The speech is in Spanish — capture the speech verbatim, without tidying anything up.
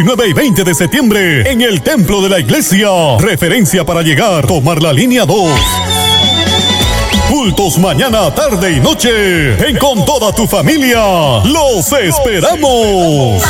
nueve y veinte de septiembre en el Templo de la Iglesia. Referencia para llegar, tomar la línea dos. Cultos mañana, tarde y noche. Ven con toda tu familia. ¡Los esperamos!